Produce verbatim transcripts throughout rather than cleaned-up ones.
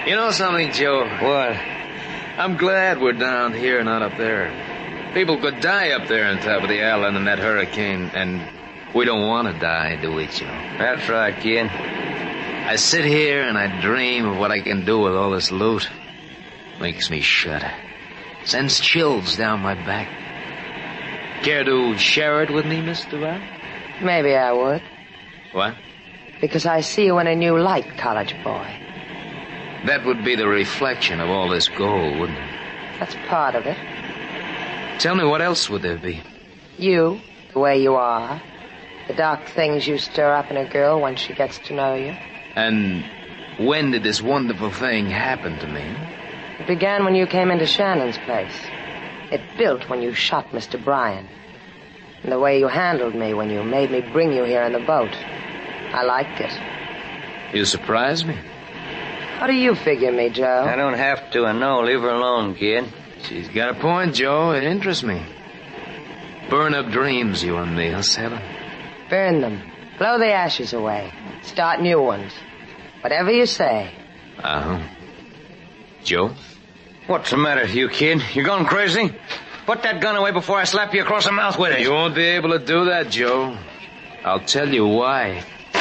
You know something, Joe? What? I'm glad we're down here, not up there. People could die up there on top of the island in that hurricane, and we don't want to die, do we, Joe? That's right, kid. I sit here and I dream of what I can do with all this loot. Makes me shudder. Sends chills down my back. Care to share it with me, Mister Brown? Maybe I would. What? Because I see you in a new light, college boy. That would be the reflection of all this gold, wouldn't it? That's part of it. Tell me, what else would there be? You, the way you are. The dark things you stir up in a girl when she gets to know you. And when did this wonderful thing happen to me? It began when you came into Shannon's place. It built when you shot Mister Bryan. And the way you handled me when you made me bring you here in the boat. I liked it. You surprised me. How do you figure me, Joe? I don't have to, I know. Leave her alone, kid. She's got a point, Joe. It interests me. Burn up dreams, you and me, huh, Sailor? Burn them. Blow the ashes away. Start new ones. Whatever you say. Uh-huh. Joe? What's the matter with you, kid? You gone crazy? Put that gun away before I slap you across the mouth with it. You won't be able to do that, Joe. I'll tell you why.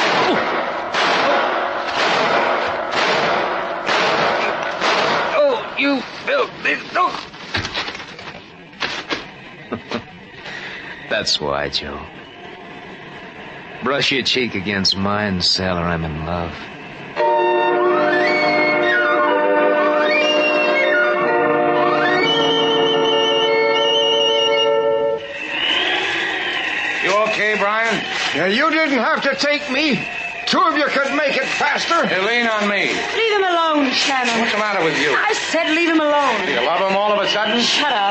Oh, you filthy... Oh. That's why, Joe. Brush your cheek against mine, sailor. I'm in love. You okay, Brian? Yeah, you didn't have to take me. Two of you could make it faster. Hey, lean on me. Leave him alone, Shannon. What's the matter with you? I said leave him alone. Do you love him all of a sudden? Shut up.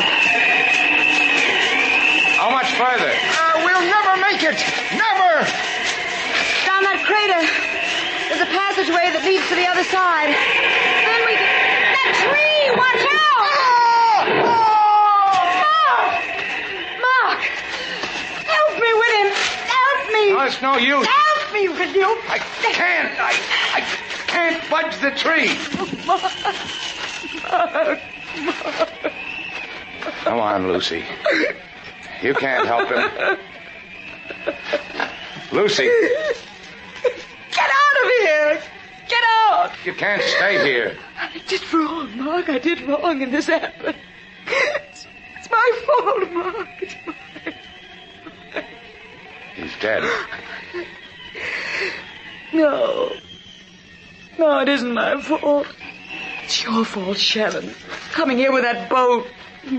How much further? Uh, we'll never make it. Never. Down that crater. There's a passageway that leads to the other side. Then we can... That tree! Watch out! Mark! Mark! Help me with him! Help me! No, it's no use. Help me with you! I can't. I, I can't budge the tree. Mark! Mark! Mark! Come on, Lucy. You can't help him. Lucy. Get out of here! Get out! You can't stay here. I did wrong, Mark. I did wrong, and this happened. It's, it's my fault, Mark. It's mine. He's dead. No. No, it isn't my fault. It's your fault, Shannon. Coming here with that boat.